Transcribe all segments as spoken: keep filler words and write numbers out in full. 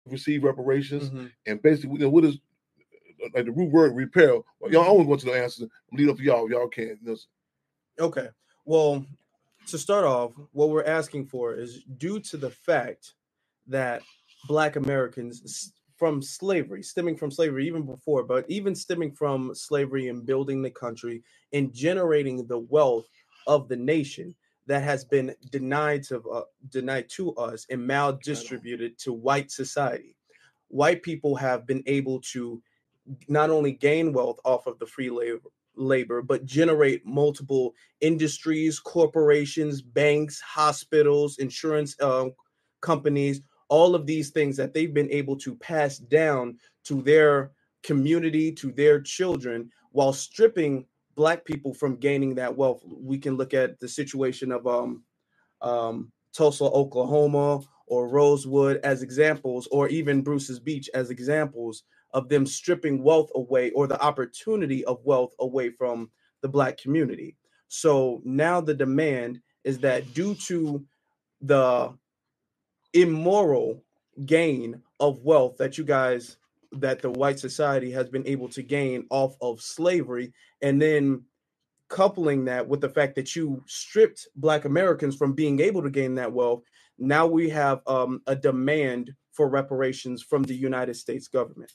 receive reparations, Mm-hmm. and basically, you know, what is like the root word repair? Well, y'all always want to know the answers. I'm leave up to y'all. Y'all can't. You know. Okay. Well, to start off, what we're asking for is due to the fact that Black Americans from slavery, stemming from slavery even before, but even stemming from slavery and building the country and generating the wealth of the nation that has been denied to uh, denied to us and maldistributed to white society. White people have been able to not only gain wealth off of the free labor labor but generate multiple industries, corporations, banks, hospitals, insurance um, companies, all of these things that they've been able to pass down to their community, to their children, while stripping Black people from gaining that wealth. We can look at the situation of um, um, Tulsa, Oklahoma, or Rosewood as examples, or even Bruce's Beach as examples of them stripping wealth away, or the opportunity of wealth away from the Black community. So now the demand is that due to the immoral gain of wealth that you guys, that the white society has been able to gain off of slavery, and then coupling that with the fact that you stripped Black Americans from being able to gain that wealth, now we have um, a demand for reparations from the United States government.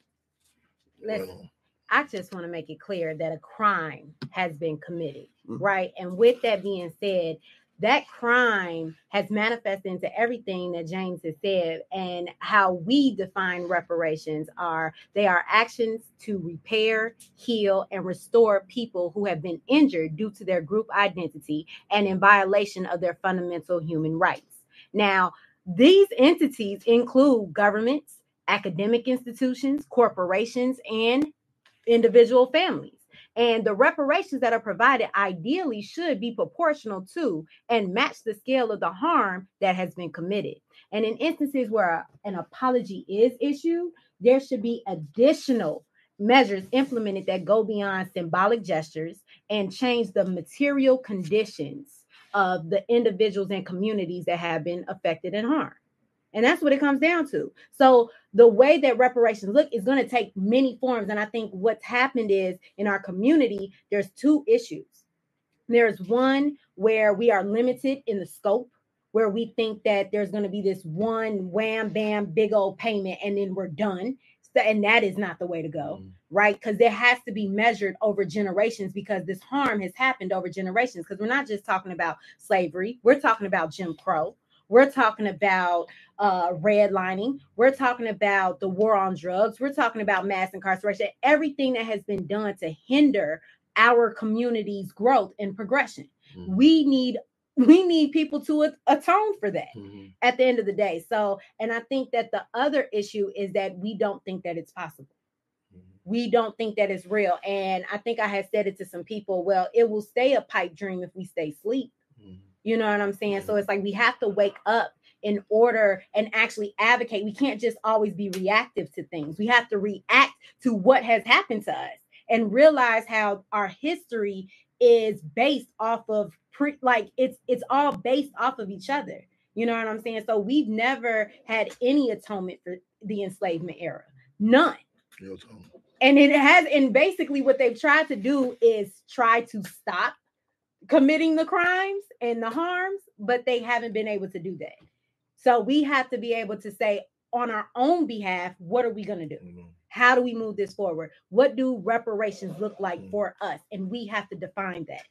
Listen, I just want to make it clear that a crime has been committed, mm-hmm. right? And with that being said, that crime has manifested into everything that James has said, and how we define reparations are they are actions to repair, heal, and restore people who have been injured due to their group identity and in violation of their fundamental human rights. Now, these entities include governments, academic institutions, corporations, and individual families. And the reparations that are provided ideally should be proportional to and match the scale of the harm that has been committed. And in instances where an apology is issued, there should be additional measures implemented that go beyond symbolic gestures and change the material conditions of the individuals and communities that have been affected and harmed. And that's what it comes down to. So the way that reparations look is going to take many forms. And I think what's happened is in our community, there's two issues. There's one where we are limited in the scope, where we think that there's going to be this one wham, bam, big old payment, and then we're done. And that is not the way to go, mm. right? Because there has to be measured over generations, because this harm has happened over generations. Because we're not just talking about slavery. We're talking about Jim Crow. We're talking about uh, redlining. We're talking about the war on drugs. We're talking about mass incarceration, everything that has been done to hinder our community's growth and progression. Mm-hmm. We need we need people to a- atone for that mm-hmm. at the end of the day. So, and I think that the other issue is that we don't think that it's possible. Mm-hmm. We don't think that it's real. And I think I had said it to some people, well, it will stay a pipe dream if we stay asleep. Mm-hmm. You know what I'm saying? So it's like we have to wake up in order and actually advocate. We can't just always be reactive to things. We have to react to what has happened to us and realize how our history is based off of pre, like it's it's all based off of each other. You know what I'm saying? So we've never had any atonement for the enslavement era. None. No atonement. And it has, and basically what they've tried to do is try to stop committing the crimes and the harms, but they haven't been able to do that. So we have to be able to say on our own behalf, what are we going to do? Mm-hmm. How do we move this forward? What do reparations look like mm-hmm. for us? And we have to define that.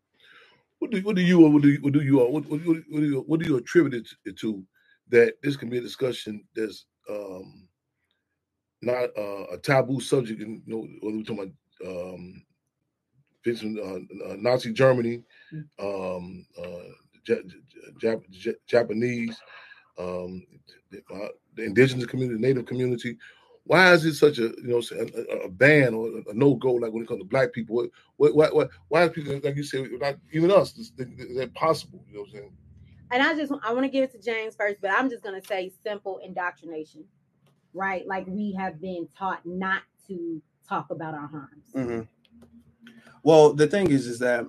What do, what do you what do you what do you what, what, what, do you what do you attribute it to that this can be a discussion that's um, not uh, a taboo subject? In, you know, when we're talking about um, Uh, uh, Nazi Germany, um, uh, J- J- J- Japanese, um, the, uh, the indigenous community, Native community. Why is it such a you know a, a ban or a no go like when it comes to Black people? What, what, what, what why is people like you said, not even us? Is, is that possible? You know what I'm saying? And I just I want to give it to James first, but I'm just going to say simple indoctrination, right? Like we have been taught not to talk about our harms. Mm-hmm. Well, the thing is, is that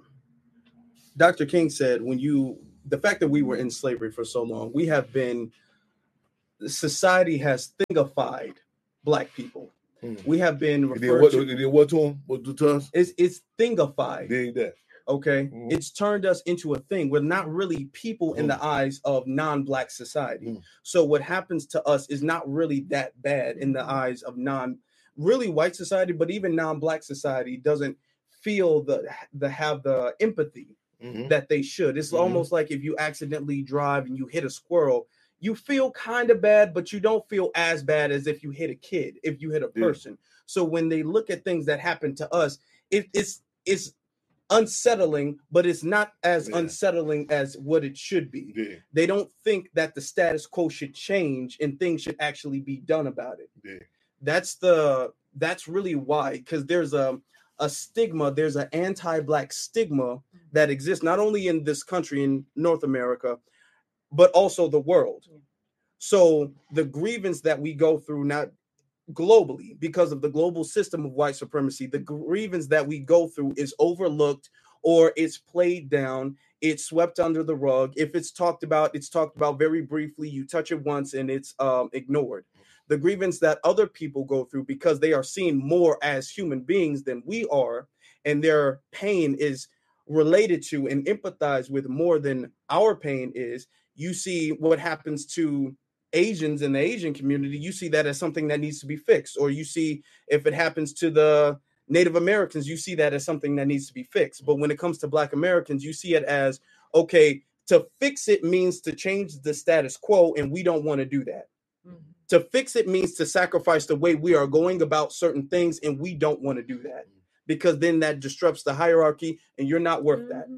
Doctor King said when you, the fact that we were in slavery for so long, we have been society has thingified black people. Mm. We have been referred what, to. Did what to them? What to us? It's it's thingified. Dig that. Okay, mm. It's turned us into a thing. We're not really people mm. in the eyes of non-black society. Mm. So what happens to us is not really that bad in the eyes of non, really white society, but even non-black society doesn't feel the the have the empathy mm-hmm. that they should. It's mm-hmm. almost like if you accidentally drive and you hit a squirrel, you feel kind of bad, but you don't feel as bad as if you hit a kid, if you hit a person. Yeah. So when they look at things that happen to us, it, it's it's unsettling, but it's not as yeah. unsettling as what it should be. Yeah. They don't think that the status quo should change and things should actually be done about it. Yeah. That's the that's really why, because there's a a stigma, there's an anti-black stigma that exists not only in this country, in North America, but also the world. Yeah. So the grievance that we go through, not globally, because of the global system of white supremacy, the grievance that we go through is overlooked or it's played down, it's swept under the rug. If it's talked about, it's talked about very briefly, you touch it once and it's um, ignored. The grievance that other people go through, because they are seen more as human beings than we are, and their pain is related to and empathized with more than our pain is. You see what happens to Asians in the Asian community, you see that as something that needs to be fixed. Or you see if it happens to the Native Americans, you see that as something that needs to be fixed. But when it comes to Black Americans, you see it as, okay, to fix it means to change the status quo, and we don't want to do that. Mm-hmm. To fix it means to sacrifice the way we are going about certain things, and we don't want to do that, because then that disrupts the hierarchy, and you're not worth mm-hmm. that.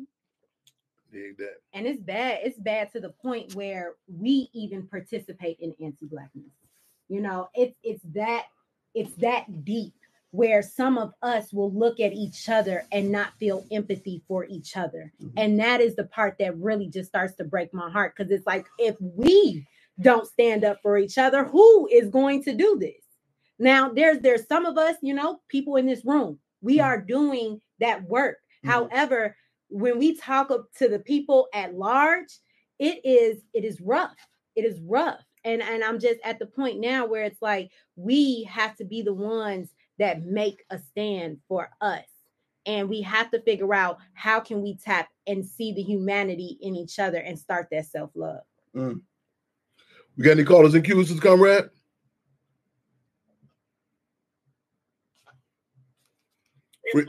Dig that. And it's bad. It's bad to the point where we even participate in anti-blackness. You know, it's it's that it's that deep where some of us will look at each other and not feel empathy for each other. Mm-hmm. And that is the part that really just starts to break my heart, because it's like, if we don't stand up for each other, who is going to do this? Now, there's there's some of us, you know, people in this room, we mm-hmm. are doing that work. Mm-hmm. However, when we talk up to the people at large, it is it is rough. It is rough. And, and I'm just at the point now where it's like, we have to be the ones that make a stand for us. And we have to figure out how can we tap and see the humanity in each other and start that self-love. Mm. We got any callers and queues, comrade? Free-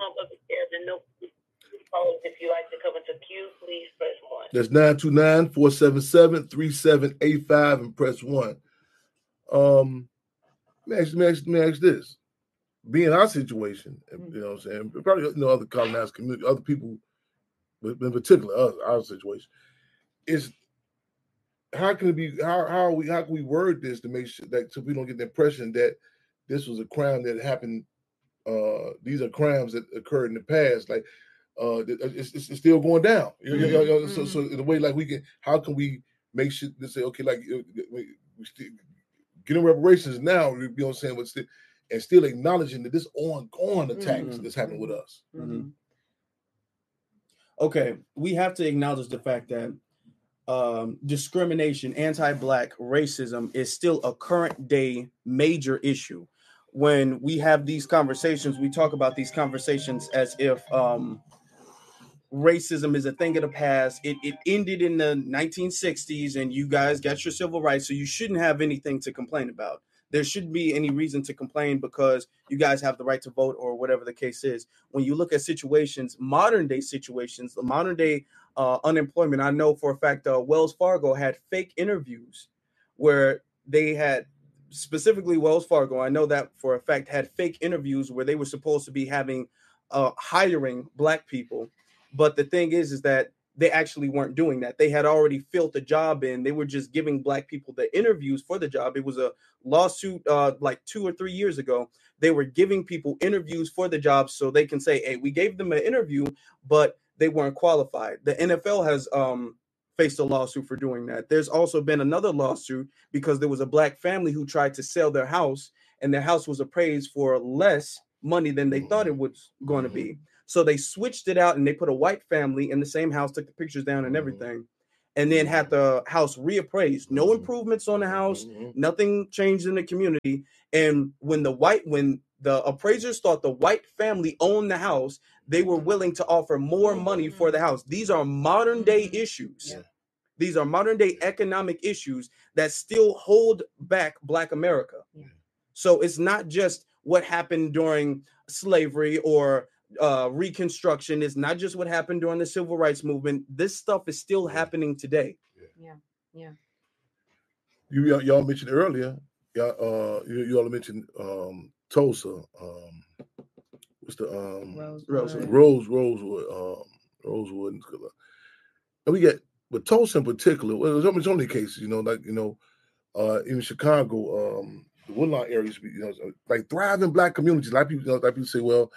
If you like to come into queue, please press one. That's nine two nine, four seven seven, three seven eight five and press one. Um, let me ask, let me ask, let me ask this. Being our situation, you know what I'm saying, probably you know other colonized community, other people, but in particular us, our situation, is how can it be, how how are we how can we word this to make sure that so we don't get the impression that this was a crime that happened, uh, these are crimes that occurred in the past, like Uh, it's, it's, it's still going down. Mm-hmm. So, so in a way, like we can, how can we make sure to say, okay, like we, we still getting reparations now, you know what I'm saying, but still, and still acknowledging that this ongoing attacks mm-hmm. that's happening with us. Mm-hmm. Okay, we have to acknowledge the fact that um, discrimination, anti-Black racism is still a current day major issue. When we have these conversations, we talk about these conversations as if um, racism is a thing of the past. It, it ended in the nineteen sixties and you guys got your civil rights, so you shouldn't have anything to complain about. There shouldn't be any reason to complain because you guys have the right to vote or whatever the case is. When you look at situations, modern day situations, the modern day uh, unemployment, I know for a fact uh, Wells Fargo had fake interviews where they had, specifically Wells Fargo, I know that for a fact, had fake interviews where they were supposed to be having uh, hiring Black people. But the thing is, is that they actually weren't doing that. They had already filled the job in. They were just giving Black people the interviews for the job. It was a lawsuit uh, like two or three years ago. They were giving people interviews for the job so they can say, hey, we gave them an interview, but they weren't qualified. The N F L has um, faced a lawsuit for doing that. There's also been another lawsuit because there was a Black family who tried to sell their house and their house was appraised for less money than they thought it was going to be. So they switched it out and they put a white family in the same house, took the pictures down and everything. and then had the house reappraised. No improvements on the house, Mhm. nothing changed in the community. And when the white, when the appraisers thought the white family owned the house, they were willing to offer more money for the house. These are modern day issues. Yeah. These are modern day economic issues that still hold back Black America. Yeah. So it's not just what happened during slavery or uh, Reconstruction. It's not just what happened during the Civil Rights Movement. This stuff is still Yeah. happening today. Yeah. Yeah. You y'all, y'all mentioned earlier, y'all uh you, you all mentioned um Tulsa. Um what's the um Rosewood. Rosewood. Rose Rosewood, um Rosewood and and we get but Tulsa in particular, well there's so many cases, you know, like you know, uh in Chicago, um the Woodlawn area, you know, like thriving Black communities. Like people, you know, like people say, well,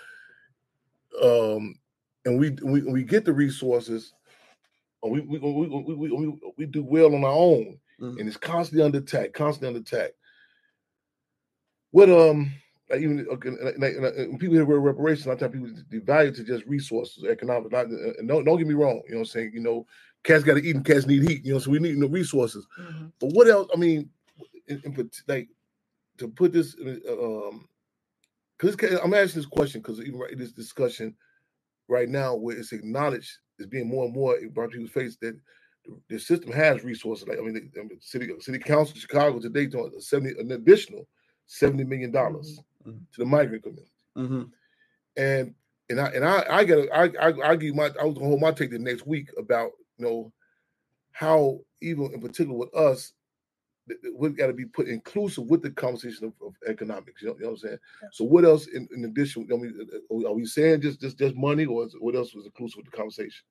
um, and we we we get the resources, or we we we we, we, we, we do well on our own, Mhm. and it's constantly under attack, constantly under attack. What um, like even okay, like, like, like, when people hear word reparations, a lot of times people devalue to just resources, economic. Not, and don't don't get me wrong, you know what I'm saying? You know, cats got to eat and cats need heat, you know, so we need the resources. Mm-hmm. But what else? I mean, in, in, like to put this, uh, um, because I'm asking this question because even right in this discussion right now, where it's acknowledged, is being more and more brought to people's face that the, the system has resources. Like I mean, the, the city city council of Chicago today doing a seventy an additional seventy million dollars Mm-hmm. to the migrant community, Mm-hmm. and and I and I I got I I I give my I was gonna hold my take the next week about you know how even in particular with us. We've got to be put inclusive with the conversation of, of economics. You know, you know what I'm saying? Yeah. So, what else in, in addition? I mean, are we saying just just just money, or is, what else was inclusive with the conversation?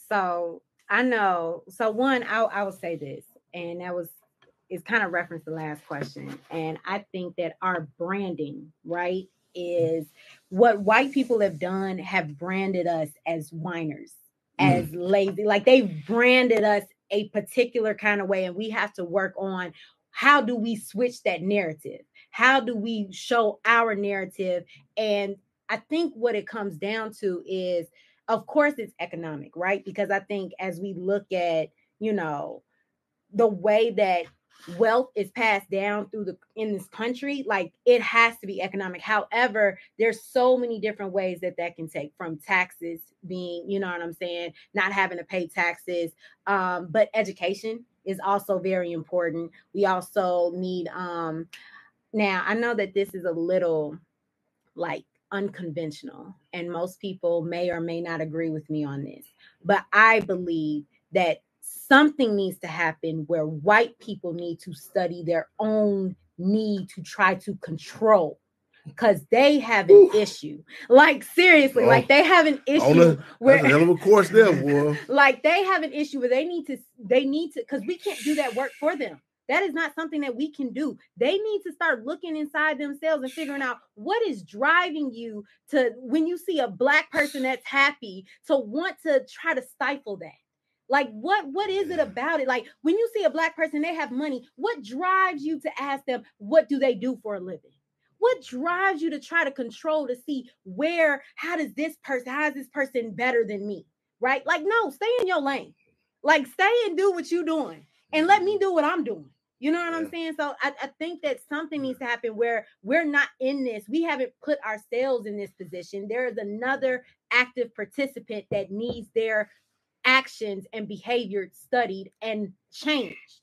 So I know. So one, I I will say this, and that was it's kind of reference the last question, and I think that our branding, right, is what white people have done. Have branded us as whiners, as Mm. lazy. Like they've branded us a particular kind of way, and we have to work on how do we switch that narrative? How do we show our narrative? And I think what it comes down to is, of course, it's economic, right? Because I think as we look at, you know, the way that wealth is passed down through the in this country, like it has to be economic. However, there's so many different ways that that can take, from taxes being, you know what I'm saying, not having to pay taxes, um, but education is also very important. We also need um now I know that this is a little like unconventional, and most people may or may not agree with me on this, but I believe that something needs to happen where white people need to study their own need to try to control, because they have an Ooh. issue. Like seriously, Oh, like they have an issue know, where that's a hell of a course there, boy. like they have an issue where they need to they need to because we can't do that work for them. That is not something that we can do. They need to start looking inside themselves and figuring out what is driving you to, when you see a Black person that's happy, to want to try to stifle that. Like what what is it about it? Like when you see a Black person, they have money, what drives you to ask them, what do they do for a living? What drives you to try to control, to see where, how does this person, how is this person better than me? Right? Like, no, stay in your lane. Like, stay and do what you're doing and let me do what I'm doing. You know what Yeah. I'm saying? So I, I think that something needs to happen where we're not in this. We haven't put ourselves in this position. There is another active participant that needs their actions and behavior studied and changed.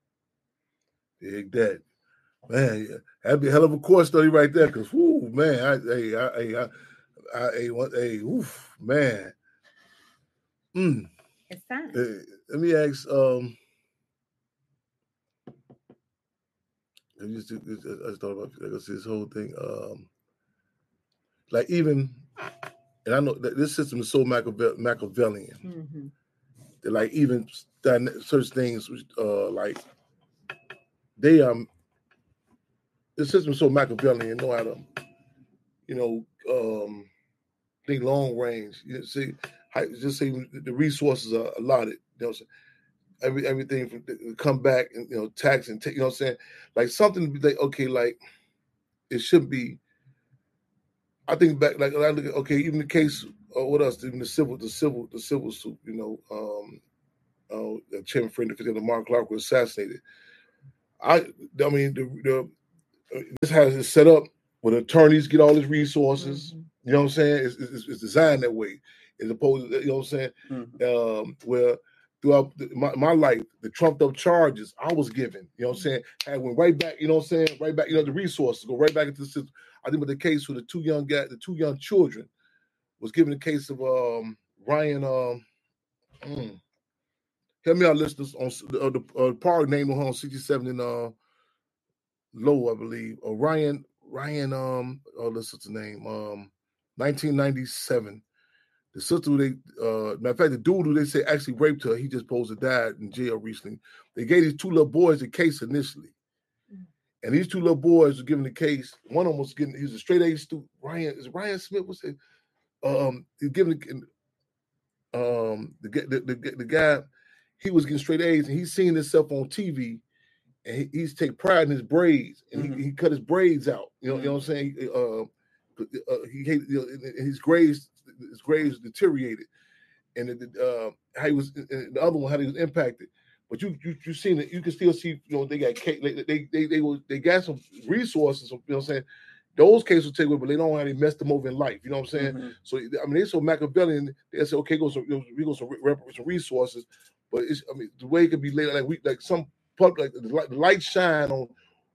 Dig that. Man, that'd be a hell of a course study right there. Cause, whoo, man, I, hey, I, hey, I, I, hey, what, hey, oof, man. Mm. It's time. Hey, let me ask. Um, I just, I just thought about like, this whole thing. Um, like even, and I know that this system is so Machiavel- Machiavellian. Mm-hmm. That like even that such things, uh, like they um, the system is so Machiavellian. Know how to, you know, um. think long range. You know, see, just say the resources are allotted. You know, every everything from come back and you know tax and take. You know what I'm saying? Like something to be like okay, like it should be. I think back like I look at okay, even the case. Uh, what else? Even the civil, the civil, the civil suit. You know, um, uh, Chairman Frederick Lamar Clark was assassinated. I, I mean, the, the uh, this has it set up where attorneys get all his resources. Mm-hmm. You know what I'm saying? It's, it's, it's designed that way, as opposed to, you know what I'm saying? Mm-hmm. Um, where throughout the, my, my life, the trumped up charges I was given, you know what I'm saying? I went right back, you know what I'm saying? Right back, you know, the resources go right back into the system. I think with the case with the two young guys, the two young children, was given the case of um, Ryan. Um, mm, help me out, listeners. On uh, the uh, park named on sixty-seven in uh, Low, I believe. Or Ryan. Ryan. Um. Oh, this is the name. Um, nineteen ninety-seven. The sister who they, uh, matter of fact, the dude who they say actually raped her, he just supposed to died in jail recently. They gave these two little boys the case initially. Mm. And these two little boys were given the case. One of them was getting, he was a straight A student. Ryan, is it Ryan Smith? What's it? Um, he's given the, um, the, the, the, the guy, he was getting straight A's and he's seeing himself on T V and he, he's take pride in his braids and mm-hmm. he, he cut his braids out. You know, mm-hmm. you know what I'm saying? Uh, uh, he hated, you know, his grades, his grades deteriorated, and uh, how he was. And the other one, how he was impacted. But you, you, you seen it. You can still see. You know, they got they, they, they, they, were, they got some resources. You know, what I'm saying those cases will take away, but they don't know how they messed them over in life. You know what I'm saying? Mm-hmm. So I mean, they're so Machiavellian. They say, okay, go some, we go some, some resources, but it's. I mean, the way it could be laid, like we, like some public, like the light, the light shine on.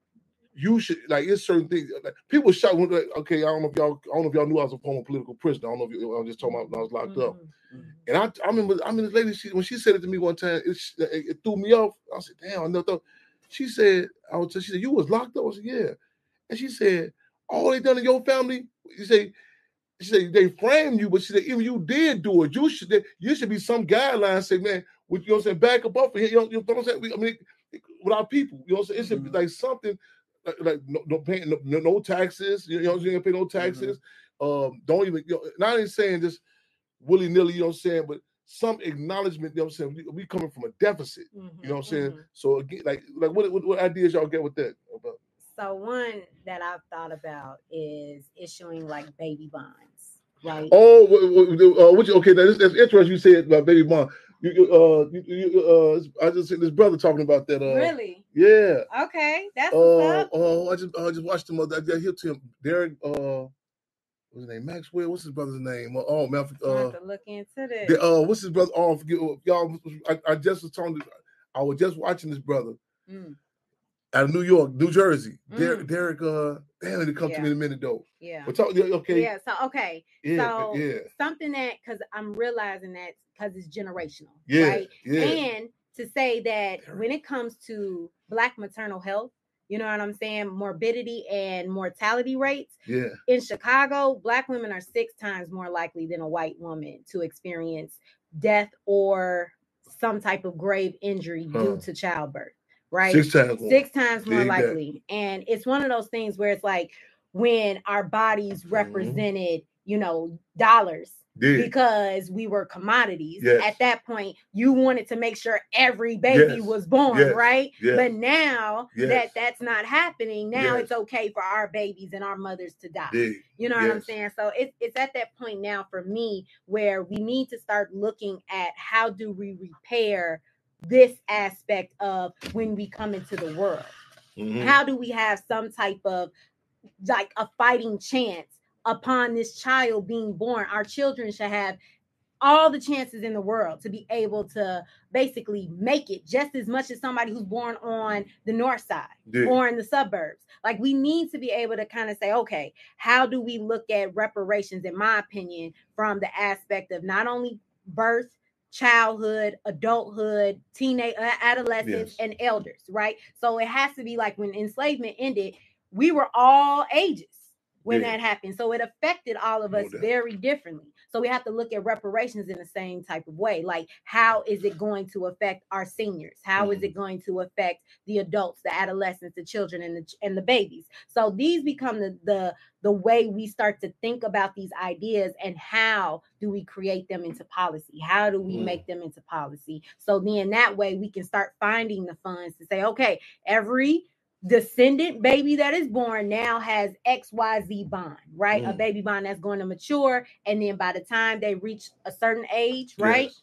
You should like it's certain things. Like, people shout when like, okay, I don't know if y'all, I don't know if y'all knew I was a former political prisoner. I don't know if you, I was just talking about when I was locked mm-hmm. up. And I, I remember, I mean, this lady, she, when she said it to me one time, it, it, it threw me off. I said, "Damn, I never thought." She said, "I was." She said, "You was locked up." I said, "Yeah." And she said, "All they done in your family?" She said, "She said they framed you, but she said even you did do it. You should, you should be some guidelines. Say, man, with you know what I'm saying, back up off of here. You know, you know what I'm saying? I mean, with our people, you know what I'm saying? It should mm-hmm. be like something." Like, like no, no paying no, no taxes, you know, you ain't pay no taxes. Mm-hmm. Um, don't even, you know, not even saying just willy nilly, you know what I'm saying, but some acknowledgement, you know what I'm saying. We, we coming from a deficit, mm-hmm. you know what I'm saying. Mm-hmm. So again, like, like what, what, what ideas y'all get with that? About? So one that I've thought about is issuing like baby bonds, right? Oh, uh, what you, okay, that's, that's interesting. You said about baby bond. You, uh, you, you, uh, I just seen this brother talking about that. Uh, really? Yeah. Okay, that's uh, what's up. Oh, I just, I just watched him. I got here to him. Derek. Uh, what's his name? Maxwell. What's his brother's name? Oh, man. Uh, I have to look into this. The, uh, what's his brother? Oh, forget, y'all. I, I just was talking. To, I was just watching this brother mm. out of New York, New Jersey. Mm. Derek. Derek. Uh, damn, it'll come yeah. to me in a minute though. Yeah. But talk. Okay. Yeah. So okay. Yeah. So yeah. something that because I'm realizing that. Because it's generational, yeah, right? Yeah. And to say that when it comes to Black maternal health, you know what I'm saying, morbidity and mortality rates, yeah. in Chicago, Black women are six times more likely than a white woman to experience death or some type of grave injury huh. due to childbirth, right? Six times more. Six times more likely. That. And it's one of those things where it's like when our bodies represented, mm-hmm. you know, dollars, yeah. because we were commodities. Yes. At that point, you wanted to make sure every baby yes. was born, yes. right? Yes. But now yes. that that's not happening, now yes. it's okay for our babies and our mothers to die. Yeah. You know yes. what I'm saying? So it, it's at that point now for me where we need to start looking at how do we repair this aspect of when we come into the world. Mm-hmm. How do we have some type of like a fighting chance upon this child being born? Our children should have all the chances in the world to be able to basically make it just as much as somebody who's born on the north side yeah. or in the suburbs. Like we need to be able to kind of say, okay, how do we look at reparations, in my opinion, from the aspect of not only birth, childhood, adulthood, teenage, adolescents, yes. and elders, right? So it has to be like when enslavement ended, we were all ages when yeah. that happened. So it affected all of us no very differently. So we have to look at reparations in the same type of way. Like, how is it going to affect our seniors? How mm. is it going to affect the adults, the adolescents, the children, and the and the babies? So these become the the the way we start to think about these ideas and how do we create them into policy? How do we mm. make them into policy? So then that way we can start finding the funds to say, okay, every descendant baby that is born now has X Y Z bond, right? Mm. A baby bond that's going to mature. And then by the time they reach a certain age, right? Yes.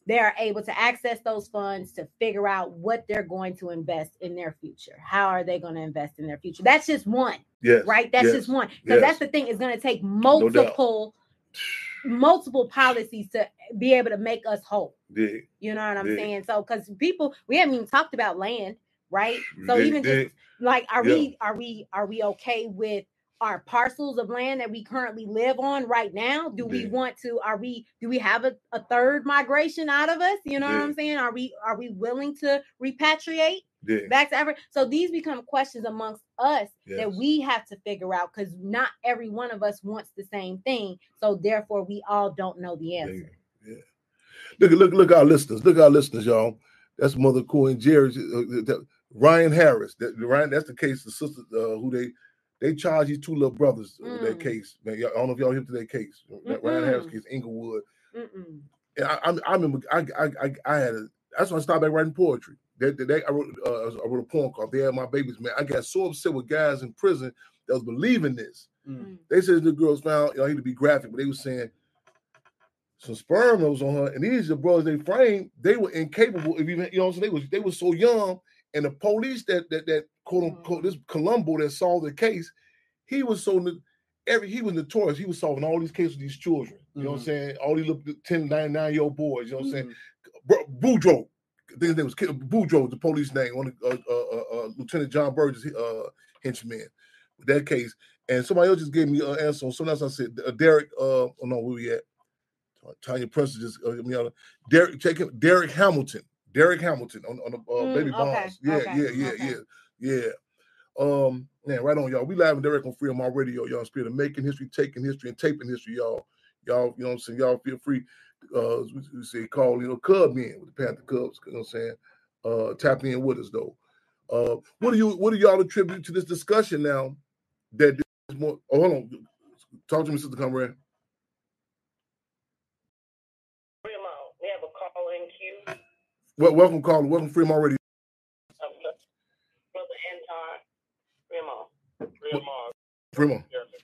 they are able to access those funds to figure out what they're going to invest in their future. How are they going to invest in their future? That's just one. Yes. Right? That's yes, just one. Because yes. that's the thing, it's going to take multiple, no multiple policies to be able to make us whole. Yeah. You know what I'm yeah. saying? So because people, we haven't even talked about land, right? So yeah. even yeah. just like, are yeah. we are we are we okay with our parcels of land that we currently live on right now? Do we yeah. want to, are we, do we have a, a third migration out of us? You know yeah. what I'm saying? Are we, are we willing to repatriate yeah. back to ever? So these become questions amongst us yes. that we have to figure out, because not every one of us wants the same thing. So therefore we all don't know the answer. Yeah. yeah. Look, look, look, our listeners, look, our listeners, y'all. That's Mother Cool and Jerry, uh, Ryan Harris. That Ryan, that's the case. The sister uh, who they they charge these two little brothers mm. with that case. Man, I don't know if y'all hip to that case. Mm-mm. Ryan Harris case, Inglewood. Mm-mm. And I, I, I remember, I, I, I, I had a. That's when I started back writing poetry. They, they, I wrote, uh, I wrote a poem called "They Had My Babies." Man, I got so upset with guys in prison that was believing this. Mm. They said the girls found, you know, I hate to be graphic, but they were saying some sperm was on her, and these are the brothers they framed. They were incapable of even, you know, so they was they were so young, and the police that that that quote unquote this Columbo that solved the case, he was so every he was notorious. He was solving all these cases with these children. You mm-hmm. know what I'm saying? All these little ten, nine, nine year old boys. You know what I'm mm-hmm. saying? Boudreaux, I think his name was Boudreaux, was the police name. One of uh, uh, uh, Lieutenant John Burgess, uh, henchman with that case. And somebody else just gave me an answer on something else. I said, uh, Derek. Uh, oh no, where we at? Tanya Prince just, uh, you know, Derek, check him, Derek Hamilton, Derek Hamilton on, on the uh, mm, Baby okay, Bonds. Yeah, okay, yeah, yeah, okay. yeah, yeah. Um, man, right on, y'all. We live and direct on Freedom All Radio, y'all. Spirit of making history, taking history, and taping history, y'all. Y'all, you know what I'm saying? Y'all feel free, uh, we, we say call, you know, Cub in with the Panther Cubs, you know what I'm saying? Uh, tap in with us, though. Uh, what do you, what do y'all attribute to this discussion now that this more, oh, hold on. Talk to me, Sister Comrade. Well, welcome, caller. Welcome, Freedom All Radio. Um, Brother Anton, Fremont. Fremont. Fremont.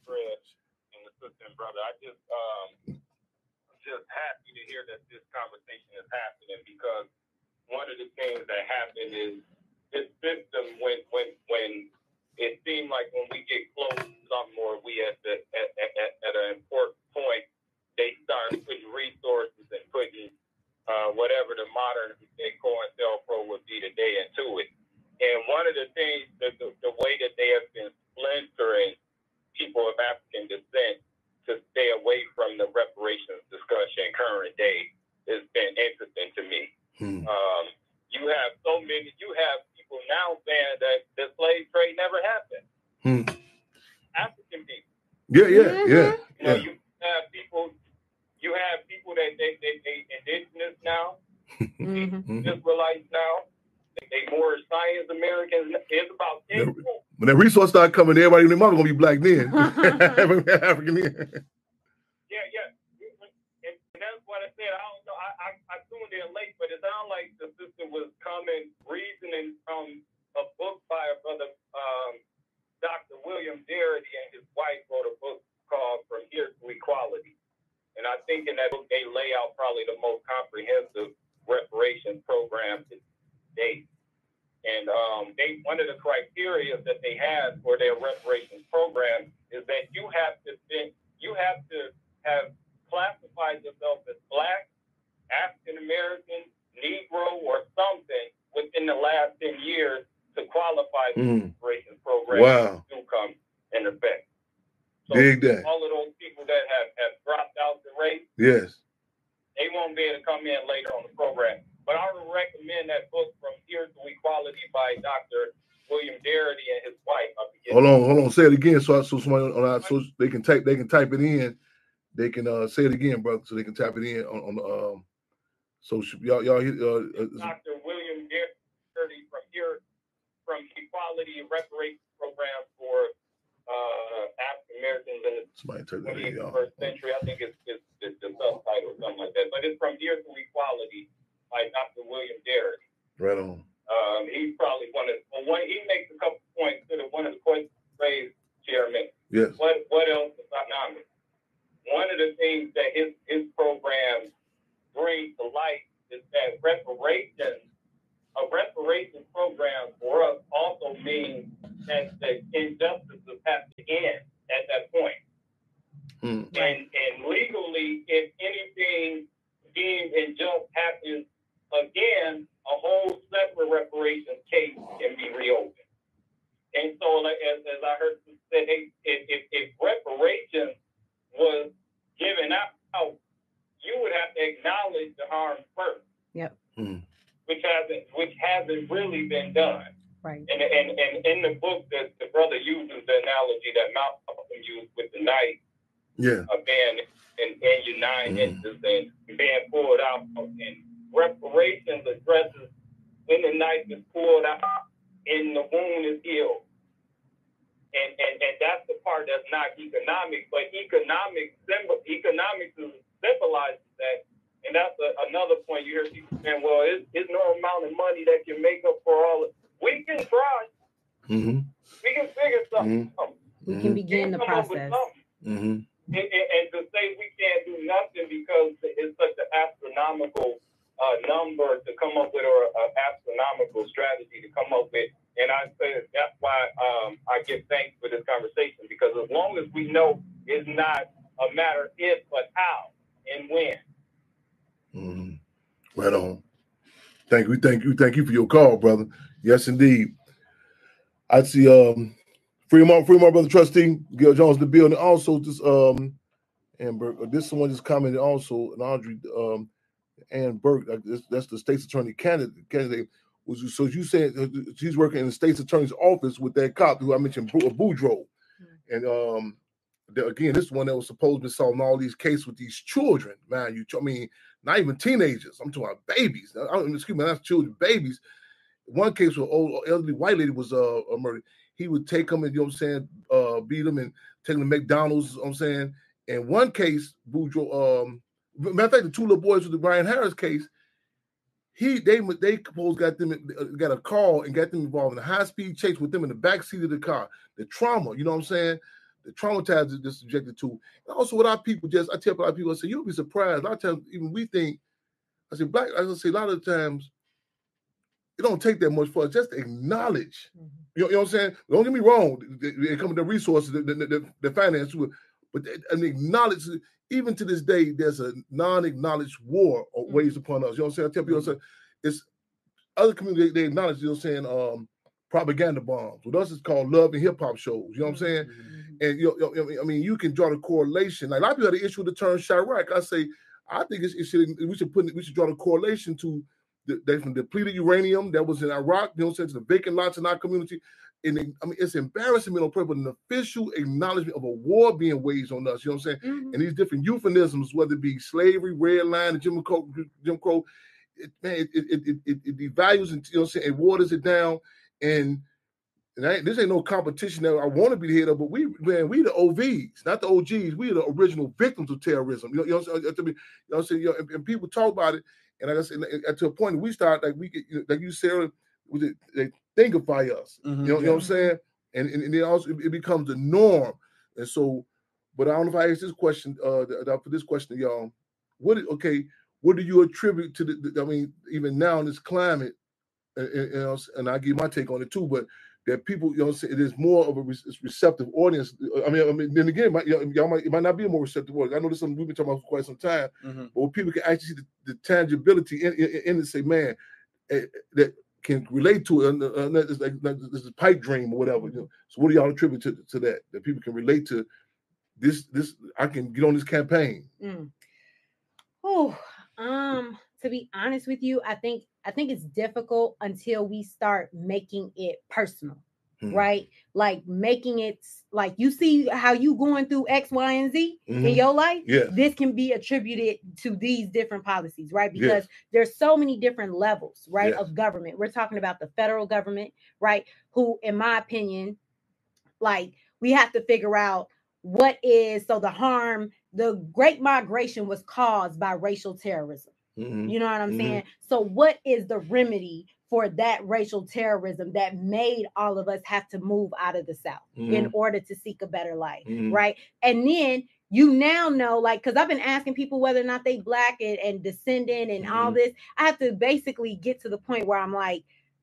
And the sister and brother. I just, um, just happy to hear that this conversation is happening, because one of the things that happened is this system, when, when, when it seemed like when we get close to something, or we at the at, at, at an important point, they start putting resources and putting Uh, whatever the modern day COINTELPRO would be today into it. And one of the things, the, the, the way that they have been splintering people of African descent to stay away from the reparations discussion current day has been interesting to me. Hmm. Um, you have so many, you have people now saying that the slave trade never happened. Hmm. African people. Yeah, yeah, yeah. You know, yeah. you have people You have people that they they, they indigenous now, mm-hmm. Israelites now. They, they more science Americans. It's about ten people. When that resource start coming, everybody in their mother gonna be black men, African men. Yeah, yeah. And that's what I said. I don't know. I, I I tuned in late, but it sounded like the sister was coming reasoning from a book by a brother, um, Doctor William Darity, and his wife wrote a book called From Here to Equality. And I think in that book, they lay out probably the most comprehensive reparations program to date. And um, they one of the criteria that they have for their reparations program is that you have to think, you have to have classified yourself as Black, African American, Negro, or something within the last ten years to qualify for mm. the reparations program wow. to come in effect. So Big day. All of those people that have, have dropped out the race, yes, they won't be able to come in later on the program. But I would recommend that book From Here to Equality by Doctor William Darity and his wife. Hold on, hold on. Say it again, so so somebody on our, so they can type they can type it in. They can uh, say it again, brother, so they can type it in on, on the um. So y'all y'all uh, uh, Doctor William Darity From Here From Equality and Reparations Program for uh, African Americans in the twenty-first century. I think it's, it's, it's the subtitle or something like that. But it's From Here to Equality by Doctor William Darity. Right on. Um, he's probably one of well, one. He makes a couple points to the one of the questions raised, Chairman. Yes. What what else is economic? One of the things that his his program brings to light is end at that point. Mm. And and legally, if anything deemed unjust happens again, a whole separate reparations case can be reopened. And so, like as, as I heard you say, hey, if, if, if reparations was given out, you would have to acknowledge the harm first. Yep. Mm. Which hasn't which hasn't really been done. Right. And and, and in the book, the, the brother uses the analogy that Malcolm used with the knife. Yeah. Uh, being in, in your nine Mm. inches and being pulled out, and reparations addresses when the knife is pulled out and the wound is healed. And, and and that's the part that's not economic, but economic symbol economics symbolizes that. And that's a, another point you hear people saying, well, it's, it's no amount of money that can make up for all of it. We can try. Mm-hmm. We can figure something Mm-hmm. out. We can begin the process. Mm-hmm. And, and, and to say we can't do nothing because it's such an astronomical uh, number to come up with, or an astronomical strategy to come up with. And I say that's why um, I give thanks for this conversation, because as long as we know it's not a matter if, but how and when. Mm-hmm. Right on. Thank you, thank you, thank you for your call, brother. Yes, indeed. I see um Fremont, Fremont, brother trustee, Gil Jones in the building. Also, this um Amber, this someone just commented also, and Audrey um Ann Burke, that's the state's attorney candidate. Candidate was so you said she's working in the state's attorney's office with that cop who I mentioned, Boudreaux, mm-hmm. and um. The, again, this one that was supposed to be solving all these cases with these children, man. You, I mean, not even teenagers. I'm talking about babies. I don't, excuse me, that's children, babies. One case with old elderly white lady was uh murdered. He would take them and, you know what I'm saying, uh, beat them and take them to McDonald's. You know what I'm saying, in one case, Boudreaux, um, matter of fact, the two little boys with the Brian Harris case, he they they supposed got them got a call and got them involved in a high speed chase with them in the back seat of the car. The trauma, you know what I'm saying. The traumatized they're subjected to. And also what our people just, I tell a lot of people, I say, you'll be surprised. A lot of times, even we think, I say, black, I say, a lot of the times, it don't take that much for us just to acknowledge. Mm-hmm. You, know, you know what I'm saying? Don't get me wrong. They, they come with the resources, the, the, the, the finance, but they, and acknowledge, even to this day, there's a non-acknowledged war mm-hmm. waged upon us. You know what I'm saying? I tell people, mm-hmm. I say, it's other communities, they acknowledge, you know what I'm saying, um, propaganda bombs. With us, it's called love and hip hop shows. You know what I'm saying? Mm-hmm. And you know, I mean, you can draw the correlation. Like a lot of people had the issue with the term Chirac. I say, I think it's, it should we should put we should draw the correlation to the, the depleted uranium that was in Iraq. You know what I'm saying? To the vacant lots in our community. And it, I mean, it's embarrassing on purpose, but an official acknowledgement of a war being waged on us. You know what I'm saying? Mm-hmm. And these different euphemisms, whether it be slavery, red line, and Jim Crow, Jim Crow, it, man, it it, it it it devalues and, you know what I'm saying, it waters it down. And And I, this ain't no competition that I want to be the head of, but we, man, we the O Vs, not the O Gs. We are the original victims of terrorism. You know, you know, what I'm saying? You know what I'm saying? You know, and, and people talk about it, and like I said, and to a point, we start like we get, you know, like you said, they thinkify us. Mm-hmm, you know, yeah. you know what I'm saying? And and, and it also it becomes the norm. And so, but I don't know if I ask this question. Uh, for this question, y'all, what? Okay, what do you attribute to the? the I mean, even now in this climate, and, and, and I give my take on it too, but. That people, you know, it is more of a receptive audience. I mean, I mean, then again, might, y'all might, it might not be a more receptive audience. I know this is something we've been talking about for quite some time, mm-hmm. but when people can actually see the, the tangibility in, in, in it, say, man, uh, that can relate to it. Uh, uh, it's like, like this is a pipe dream or whatever. You know? So, what do y'all attribute to, to that? That people can relate to this? This I can get on this campaign. Mm. Oh, um, to be honest with you, I think. I think it's difficult until we start making it personal, hmm. right? Like making it like you see how you going through X, Y, and Z mm-hmm. in your life. Yeah. This can be attributed to these different policies, right? Because yes. there's so many different levels, right, yes. of government. We're talking about the federal government, right? Who, in my opinion, like we have to figure out what is so the harm. The Great Migration was caused by racial terrorism. Mm-hmm. You know what I'm mm-hmm. saying? So what is the remedy for that racial terrorism that made all of us have to move out of the South mm-hmm. in order to seek a better life, mm-hmm. right? And then you now know, like, because I've been asking people whether or not they Black and, and descendant and mm-hmm. all this. I have to basically get to the point where I'm like,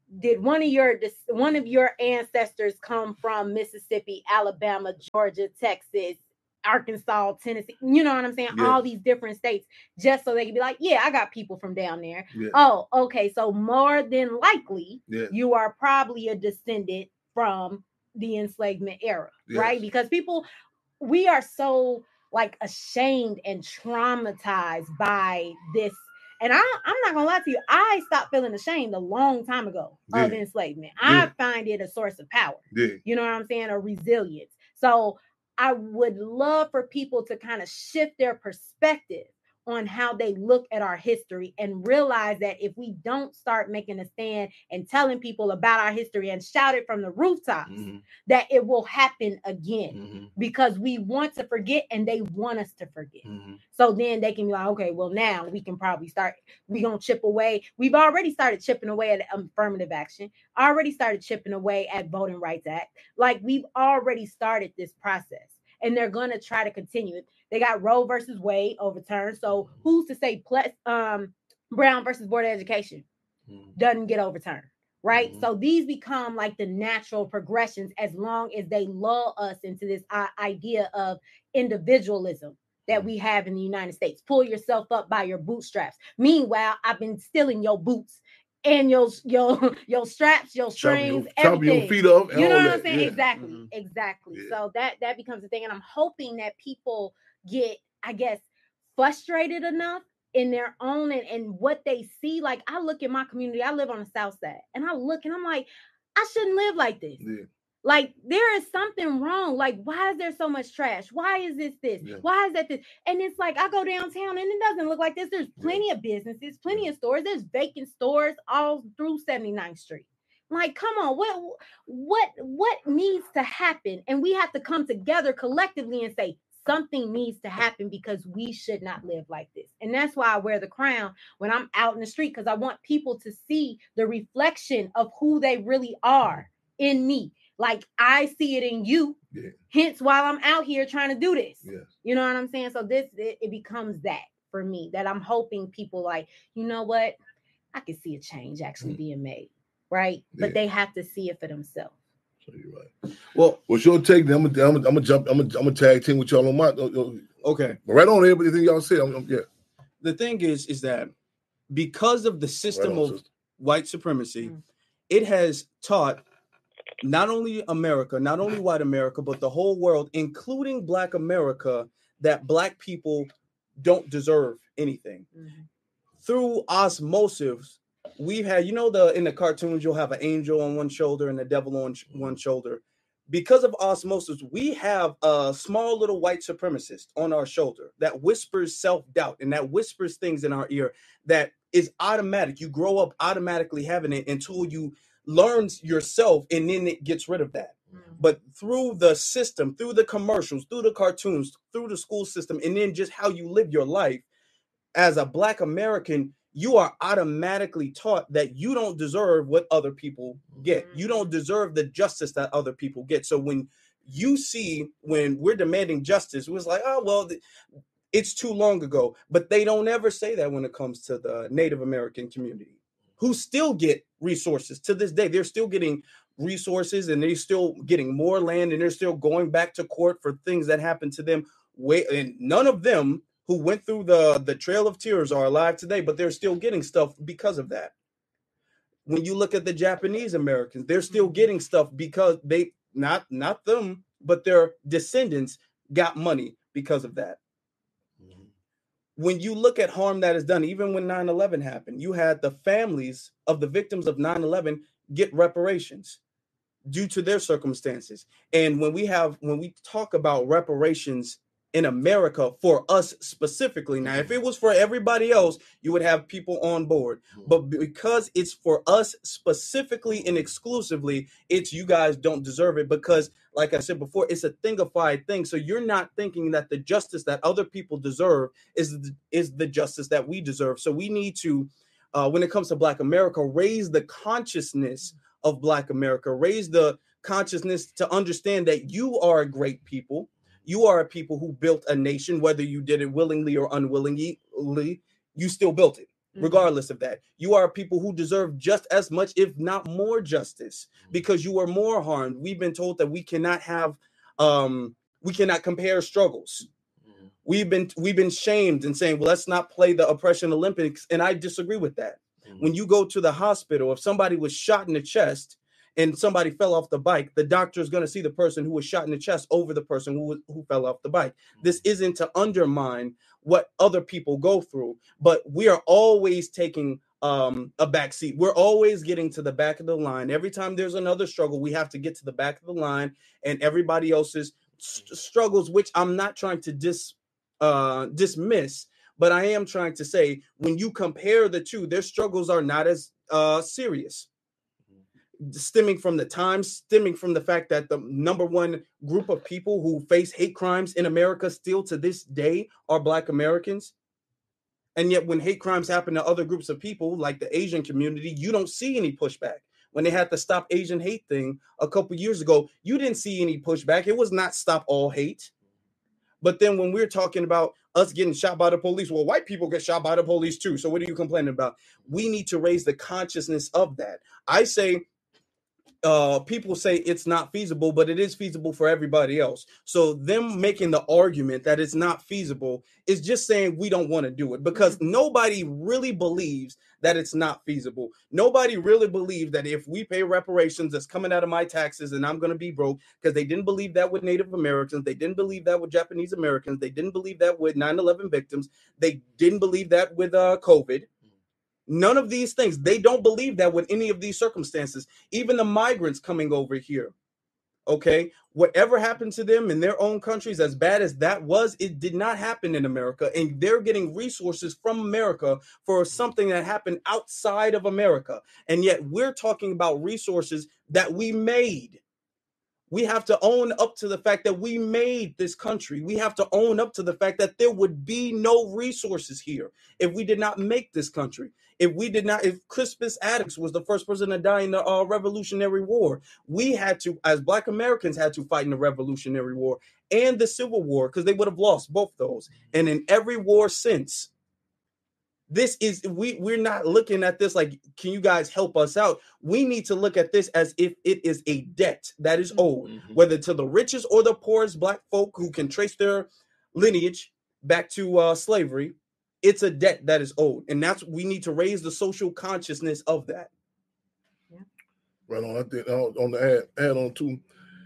did one of your one of your ancestors come from Mississippi, Alabama, Georgia, Texas, Arkansas, Tennessee? You know what I'm saying? Yeah. All these different states, just so they can be like, yeah, I got people from down there. Yeah. Oh, okay. So more than likely, Yeah. you are probably a descendant from the enslavement era, Yes. right? Because people, we are so like ashamed and traumatized by this. And I, I'm not gonna lie to you, I stopped feeling ashamed a long time ago Yeah. of enslavement. Yeah. I find it a source of power. Yeah. You know what I'm saying? A resilience. So I would love for people to kind of shift their perspective on how they look at our history and realize that if we don't start making a stand and telling people about our history and shout it from the rooftops, Mm-hmm. that it will happen again, Mm-hmm. because we want to forget and they want us to forget. Mm-hmm. So then they can be like, okay, well, now we can probably start, we're going to chip away. We've already started chipping away at affirmative action, already started chipping away at Voting Rights Act. Like, we've already started this process. And they're going to try to continue it. They got Roe versus Wade overturned. So who's to say plus, um, Brown versus Board of Education Mm-hmm. doesn't get overturned, right? Mhm. So these become like the natural progressions as long as they lull us into this uh, idea of individualism that we have in the United States. Pull yourself up by your bootstraps. Meanwhile, I've been stealing your boots and your your your straps, your strings, Chopping your, chopping your everything. feet off. And You know all what that. I'm saying? Yeah. Exactly. Mhm. Exactly. Yeah. So that that becomes a thing. And I'm hoping that people get, I guess, frustrated enough in their own and, and what they see. Like, I look at my community, I live on the South Side, and I look and I'm like, I shouldn't live like this. Yeah. Like, there is something wrong. Like, why is there so much trash? Why is this this? Yeah. Why is that this? And it's like, I go downtown and it doesn't look like this. There's Yeah. plenty of businesses, plenty Yeah. of stores. There's vacant stores all through seventy-ninth Street. Like, come on, what what what needs to happen? And we have to come together collectively and say something needs to happen, because we should not live like this. And that's why I wear the crown when I'm out in the street, because I want people to see the reflection of who they really are in me. Like, I see it in you. Yeah. Hence why I'm out here trying to do this. Yes. You know what I'm saying? So this, it, it becomes that for me, that I'm hoping people like, you know what? I can see a change actually Mm. being made, right? Yeah. But they have to see it for themselves. So you're right. Well, What's your take? Then I'm gonna, I'm gonna, I'm gonna jump. I'm gonna, I'm gonna tag team with y'all on my. Uh, uh, okay. right on everything y'all said. I'm, I'm, yeah. The thing is, is that because of the system Right on, of sister. white supremacy, Mm. it has taught not only America, not only white America, but the whole world, including Black America, that Black people don't deserve anything. Mhm. Through osmosis, we've had, you know, the in the cartoons, you'll have an angel on one shoulder and the devil on sh- one shoulder. Because of osmosis, we have a small little white supremacist on our shoulder that whispers self-doubt and that whispers things in our ear that is automatic. You grow up automatically having it until you learn yourself, and then it gets rid of that. Mhm. But through the system, through the commercials, through the cartoons, through the school system, and then just how you live your life, as a Black American, you are automatically taught that you don't deserve what other people get. You don't deserve the justice that other people get. So when you see, when we're demanding justice, it was like, oh, well, th- it's too long ago. But they don't ever say that when it comes to the Native American community, who still get resources to this day. They're still getting resources, and they're still getting more land, and they're still going back to court for things that happened to them. Way, and none of them who went through the, the Trail of Tears are alive today, but they're still getting stuff because of that. When you look at the Japanese Americans, they're still getting stuff because they, not, not them, but their descendants got money because of that. Mhm. When you look at harm that is done, even when nine eleven happened, you had the families of the victims of nine eleven get reparations due to their circumstances. And when we have, when we talk about reparations in America for us specifically, now, if it was for everybody else, you would have people on board. But because it's for us specifically and exclusively, it's you guys don't deserve it, because, like I said before, it's a thingified thing. So you're not thinking that the justice that other people deserve is, is the justice that we deserve. So we need to, uh, when it comes to Black America, raise the consciousness of Black America, raise the consciousness to understand that you are a great people. You are a people who built a nation, whether you did it willingly or unwillingly, you still built it. regardless of that. You are people who deserve just as much, if not more justice, because you are more harmed. We've been told that we cannot have, um, we cannot compare struggles. Mm-hmm. We've been we've been shamed and saying, well, let's not play the oppression Olympics. And I disagree with that. Mm-hmm. When you go to the hospital, if somebody was shot in the chest and somebody fell off the bike, the doctor is going to see the person who was shot in the chest over the person who was, who fell off the bike. Mm-hmm. This isn't to undermine what other people go through, but we are always taking um, a back seat. We're always getting to the back of the line. Every time there's another struggle, we have to get to the back of the line, and everybody else's st- struggles, which I'm not trying to dis uh, dismiss, but I am trying to say when you compare the two, their struggles are not as uh, serious. Stemming from the time, stemming from the fact that the number one group of people who face hate crimes in America still to this day are Black Americans. And yet when hate crimes happen to other groups of people, like the Asian community, you don't see any pushback. When they had the Stop Asian Hate thing a couple years ago, you didn't see any pushback. It was not Stop All Hate. But then when we're talking about us getting shot by the police, well, white people get shot by the police too. So what are you complaining about? We need to raise the consciousness of that. I say, Uh, people say it's not feasible, but it is feasible for everybody else. So them making the argument that it's not feasible is just saying we don't want to do it, because nobody really believes that it's not feasible. Nobody really believes that if we pay reparations that's coming out of my taxes and I'm going to be broke, because they didn't believe that with Native Americans. They didn't believe that with Japanese Americans. They didn't believe that with nine eleven victims. They didn't believe that with uh, COVID. None of these things. They don't believe that with any of these circumstances. Even the migrants coming over here. Okay. Whatever happened to them in their own countries, as bad as that was, it did not happen in America. And they're getting resources from America for something that happened outside of America. And yet we're talking about resources that we made. We have to own up to the fact that we made this country. We have to own up to the fact that there would be no resources here if we did not make this country. If we did not, if Crispus Attucks was the first person to die in the uh, Revolutionary War, we had to, as Black Americans, had to fight in the Revolutionary War and the Civil War, because they would have lost both those. And in every war since, this is, we, we're not looking at this like, can you guys help us out? We need to look at this as if it is a debt that is owed, mm-hmm. whether to the richest or the poorest Black folk who can trace their lineage back to uh, slavery. It's a debt that is owed. And that's, we need to raise the social consciousness of that. Yeah. Right on. I think on the add, add on to,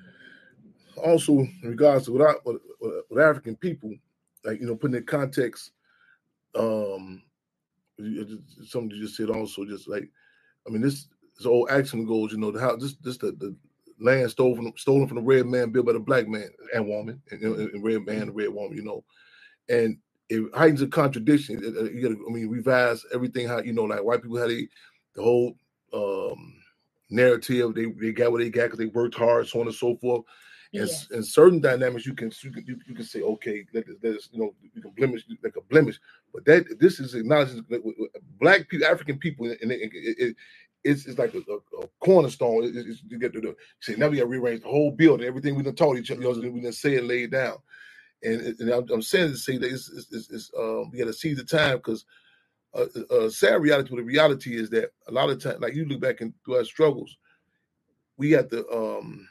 also in regards to what, I, what, what African people, like, you know, putting in context, um, something you just said also, just like, I mean, this, this old action goes, you know, the how this this the, the land stolen from stolen from the red man, built by the black man and woman, and, and red man and red woman, you know, and it heightens a contradiction. You gotta, I mean, revise everything. How, you know, like white people, how they, the whole um, narrative, they they got what they got because they worked hard, so on and so forth. And, yes. and certain dynamics, you can you can you, you can say, okay, that is, you know, you can blemish like a blemish, but that this is acknowledged Black people, African people, and it, it, it, it's it's like a, a, a cornerstone. It, it's, you get to the say now we got to rearrange the whole building, everything we done taught each other, you know, we done say it laid down. And, and I'm, I'm saying to say that it's, it's, it's, it's um, we got to seize the time, because a uh, uh, sad reality. Well, the reality is that a lot of times, like you look back into our struggles, we have to um,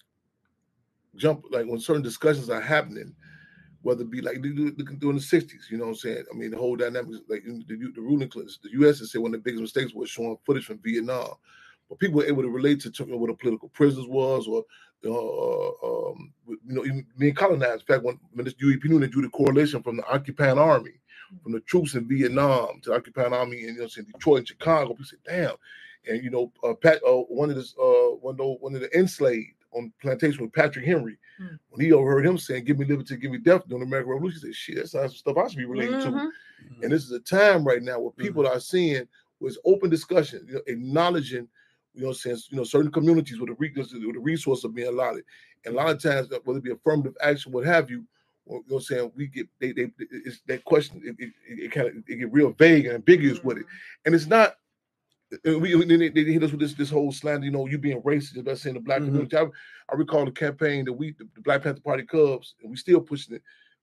jump, like when certain discussions are happening, whether it be like looking through in the sixties, you know what I'm saying? I mean, the whole dynamic, like the, the ruling class, the U S has said one of the biggest mistakes was showing footage from Vietnam. But people were able to relate to, to what a political prisoners was, or uh, um, you know, even being colonized. In fact, when, when this U E P drew the correlation from the occupying army, from the troops in Vietnam to the occupying army in, you know, in Detroit and Chicago, people said, "Damn!" And you know, uh, Pat, uh, one of the uh, one of the, one of the enslaved on plantation with Patrick Henry, mm. when he overheard him saying, "Give me liberty, give me death," during the American Revolution, he said, "Shit, that's some stuff I should be relating mm-hmm. to." Mm-hmm. And this is a time right now where people mm-hmm. are seeing was open discussion, you know, acknowledging. You know, since you know certain communities where the, with the resources are being allotted, and a lot of times, whether it be affirmative action, what have you, you know, what I'm saying we get they they it's that question it, it, it kind of it get real vague and ambiguous mm-hmm. with it, and it's not. We they, they hit us with this this whole slander, you know, you being racist about saying the Black mm-hmm. community. I, I recall the campaign that we the, the Black Panther Party Cubs, and we still pushing it.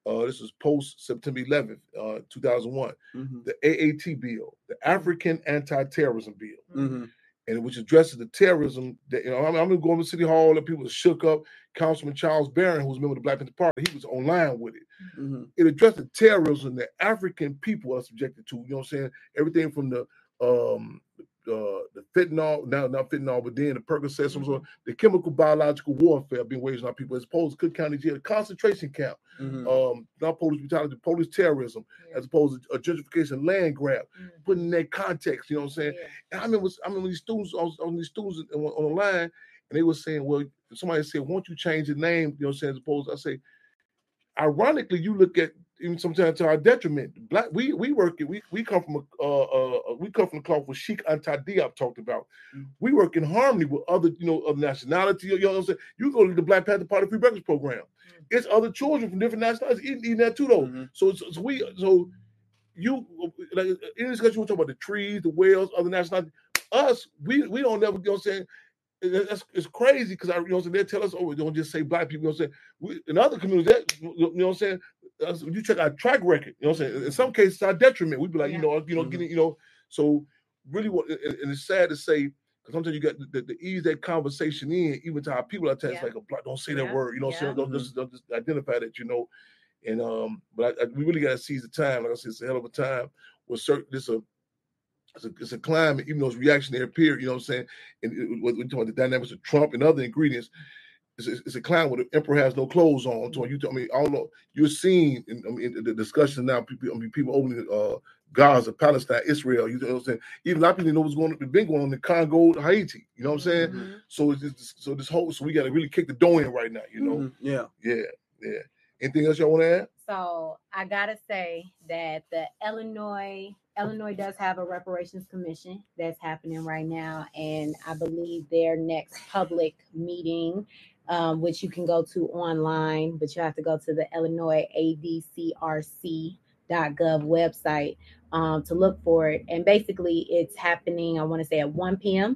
Uh, this was post September eleventh, uh, two thousand one. Mm-hmm. The A A T bill, the African Anti-Terrorism Bill, Mm-hmm. and which addresses the terrorism that, you know, I'm, I'm going to City Hall and people were shook up. Councilman Charles Barron, who was a member of the Black Panther Party, he was online with it. Mm-hmm. It addressed the terrorism that African people are subjected to. You know what I'm saying? Everything from the um, uh, the fentanyl, now not fentanyl, but then the Percocet, mm-hmm. the chemical biological warfare being waged on people, as opposed to Cook County Jail, concentration camp, mm-hmm. um, not police brutality, police terrorism, yeah. as opposed to a gentrification land grab, mm-hmm. putting in that context. You know what I'm saying? Yeah. And I remember, I remember these students on, on these students on, on the line, and they were saying, "Well, somebody said, won't you change the name?" You know what I'm saying? As opposed, I say, ironically, you look at even sometimes to our detriment. Black, we we work it. We we come from a uh, uh we come from the cloth with Sheikh Anta Diop talked about. Mm-hmm. We work in harmony with other, you know, of nationality. You know what I'm saying? You go to the Black Panther Party Free Breakfast Program. Mm-hmm. It's other children from different nationalities eating, eating that too, though. Mm-hmm. So, so so we so you like in this discussion we talk about the trees, the whales, other nationalities. Us, we we don't never. You know what I'm saying? It's, it's crazy because I, you know, what I'm saying, they tell us, oh, don't just say black people. You know what I'm saying? We, in other communities, that, you know what I'm saying? When you check our track record, you know what I'm saying? In some cases, it's our detriment. We'd be like, yeah. you know, you know, mm-hmm. getting, you know. So really, what, and, and it's sad to say because sometimes you got the, the ease that conversation in, even to our people. I tell yeah. like, oh, don't say that yeah. word. You know, what I'm yeah. saying? Don't, mm-hmm. just, don't just identify that. You know, and um, but I, I, we really got to seize the time. Like I said, it's a hell of a time. With certain, this a It's a, it's a climate, even though it's reactionary period, you know what I'm saying? And we're talking about the dynamics of Trump and other ingredients. It's a, it's a climate where the emperor has no clothes on. So you, I mean, I don't know. You're seeing in, I mean, in the discussion now, people, I mean, people opening uh, Gaza, Palestine, Israel. You know what I'm saying? Even a lot of people know what's going on, been going on in Congo, Haiti. You know what I'm saying? Mm-hmm. So it's just, so this whole, so we got to really kick the dough in right now. You know? Mm-hmm. Yeah, yeah, yeah. Anything else y'all want to add? So I gotta say that the Illinois Illinois does have a reparations commission that's happening right now, and I believe their next public meeting, um, which you can go to online, but you have to go to the Illinois A D C R C dot gov website um, to look for it. And basically, it's happening. I want to say at one p.m.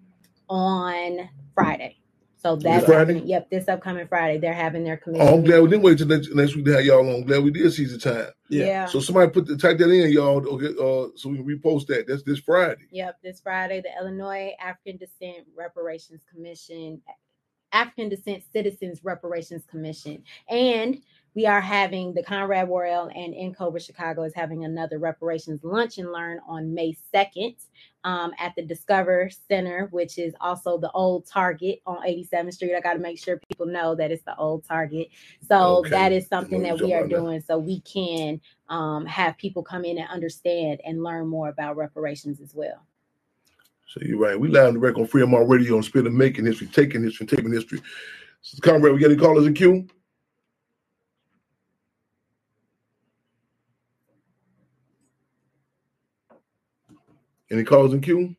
on Friday. So that's happening. Yep, this upcoming Friday, they're having their commission. Oh, I'm glad we didn't wait till next, next week to have y'all on. I'm glad we did seize the time. Yeah. yeah. So somebody put the type that in, y'all. Okay, uh, so we can repost that. That's this Friday. Yep, this Friday, the Illinois African Descent Reparations Commission, African Descent Citizens Reparations Commission, and we are having the Conrad Worrell and In Cobra Chicago is having another reparations lunch and learn on May second um, at the Discover Center, which is also the old Target on eighty-seventh Street. I got to make sure people know that it's the old Target. So okay. that is something that we are doing that. So we can um, have people come in and understand and learn more about reparations as well. So you're right. We live on the record on Free M R Radio on Spit and Making History, Taking History, Taping History. So, Conrad, we got any callers in queue? Any calls in queue?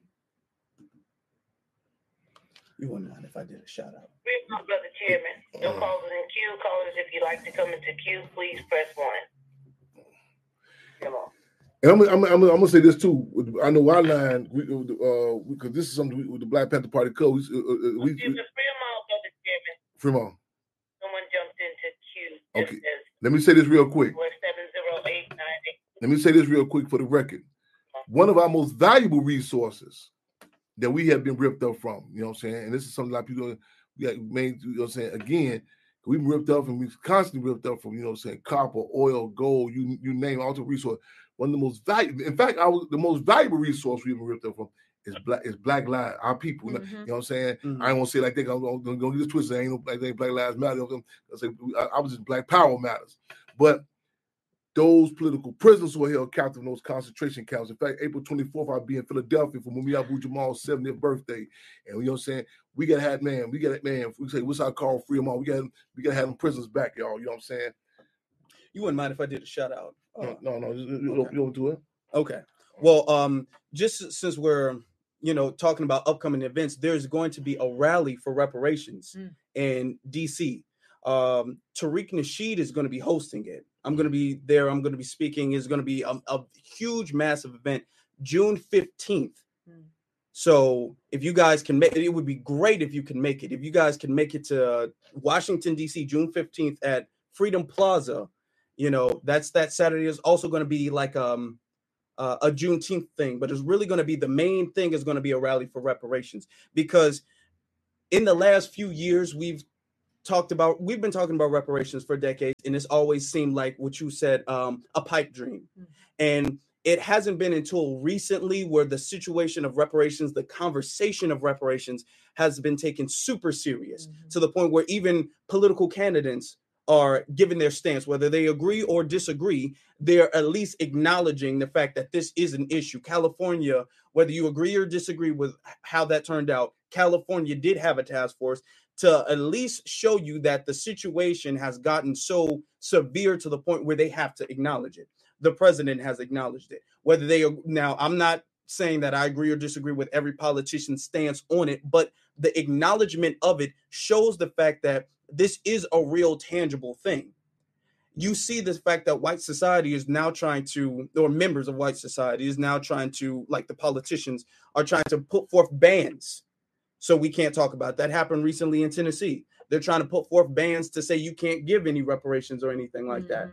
You wouldn't mind if I did a shout out. My brother Chairman, no uh, callers in queue. Callers, if you'd like to come into queue, please press one. Come on. And I'm, I'm, I'm, I'm gonna say this too. I know our line, we, uh, because this is something we, with the Black Panther Party code. We, uh, we, we, Excuse me, Fremont, brother Chairman. Fremont. Someone jumped into queue. Okay. Let me say this real quick. seven zero eight nine eight. Let me say this real quick for the record. One of our most valuable resources that we have been ripped up from, you know what I'm saying? And this is something a lot of people we got made, you know what I'm saying? Again, we've been ripped up and we've constantly ripped up from, you know what I'm saying, copper, oil, gold, you you name it, all the resource. One of the most valuable, in fact, our the most valuable resource we've been ripped up from is black is black lives, our people. Mm-hmm. You know what I'm saying? Mm-hmm. I don't want to say like that. I'm going to get this twisted. Ain't no black, ain't black lives matter. I say I, I was just black power matters. But those political prisoners who were held captive in those concentration camps. In fact, April twenty-fourth, I'll be in Philadelphia for Mumia Abu Jamal's seventieth birthday. And you know what I'm saying? We gotta have man, we gotta man, we say what's our call free them all. We gotta we gotta have them prisoners back, y'all. You know what I'm saying? You wouldn't mind if I did a shout out? Uh, no, no, no, you okay. don't do it. Okay. Well, um, just since we're you know talking about upcoming events, there's going to be a rally for reparations mm. in D C. Um, Tariq Nasheed is going to be hosting it. I'm going to be there. I'm going to be speaking. It's going to be a, a huge, massive event, June fifteenth. Mm. So if you guys can make it, it would be great if you can make it. If you guys can make it to Washington, D C, June fifteenth at Freedom Plaza, You know, that's that Saturday is also going to be like um uh, a Juneteenth thing, but it's really going to be the main thing is going to be a rally for reparations, because in the last few years we've talked about we've been talking about reparations for decades, and it's always seemed like what you said, um, a pipe dream. Mm-hmm. And it hasn't been until recently where the situation of reparations, the conversation of reparations has been taken super serious, mm-hmm. to the point where even political candidates are giving their stance, whether they agree or disagree. They're at least acknowledging the fact that this is an issue. California, whether you agree or disagree with how that turned out, California did have a task force to at least show you that the situation has gotten so severe to the point where they have to acknowledge it. The president has acknowledged it. Whether they are, now, I'm not saying that I agree or disagree with every politician's stance on it, but the acknowledgement of it shows the fact that this is a real tangible thing. You see the fact that white society is now trying to, or members of white society is now trying to, like the politicians, are trying to put forth bans. So we can't talk about that. Happened recently in Tennessee. They're trying to put forth bans to say you can't give any reparations or anything like mm-hmm. that.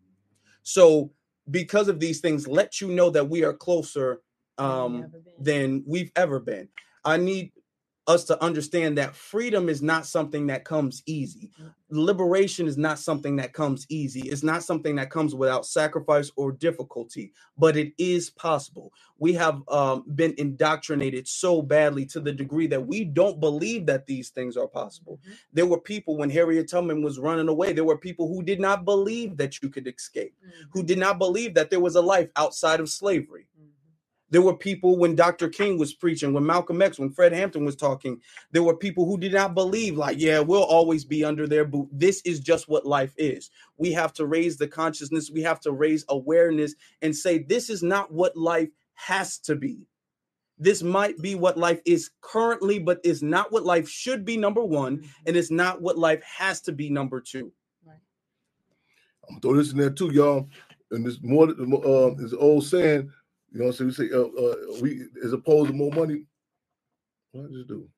So because of these things, let you know that we are closer um, than we've ever been. I need us to understand that freedom is not something that comes easy. Liberation is not something that comes easy. It's not something that comes without sacrifice or difficulty, but it is possible. We have um, been indoctrinated so badly to the degree that we don't believe that these things are possible. Mm-hmm. There were people when Harriet Tubman was running away, there were people who did not believe that you could escape, mm-hmm. who did not believe that there was a life outside of slavery. Mm-hmm. There were people when Doctor King was preaching, when Malcolm X, when Fred Hampton was talking, there were people who did not believe, like, yeah, we'll always be under their boot. This is just what life is. We have to raise the consciousness. We have to raise awareness and say, this is not what life has to be. This might be what life is currently, but it's not what life should be, number one, and it's not what life has to be, number two. Right. I'm going to throw this in there too, y'all. And this more, uh, this old saying, you know what I'm saying? We say, uh, uh, we, as opposed to more money. What did I do?